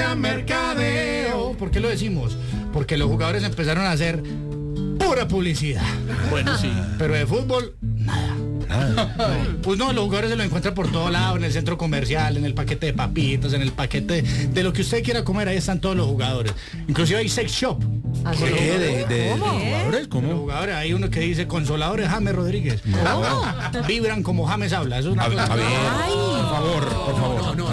era mercadeo. ¿Por qué lo decimos? Porque los jugadores empezaron a hacer pura publicidad. Bueno, sí. Pero de fútbol, nada. Pues no, los jugadores se los encuentran por todo lado, en el centro comercial, en el paquete de papitas, en el paquete de lo que usted quiera comer, ahí están todos los jugadores. Inclusive hay sex shop. ¿Así? ¿De ¿Cómo? jugadores? Los ¿Cómo? jugadores, hay uno que dice Consoladores James Rodríguez. Vibran como James habla. Eso es una cosa. A ver, Ay. por favor, por favor.